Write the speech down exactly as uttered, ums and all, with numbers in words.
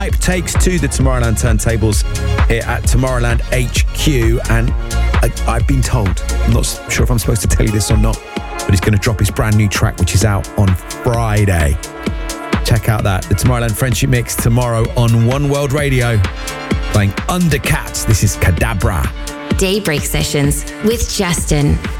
Hype takes to the Tomorrowland turntables here at Tomorrowland H Q, and I, I've been told, I'm not sure if I'm supposed to tell you this or not, but he's going to drop his brand new track, which is out on Friday. Check out that, the Tomorrowland Friendship Mix tomorrow on One World Radio, playing Undercats. This is Cadabra. Daybreak Sessions with Justin.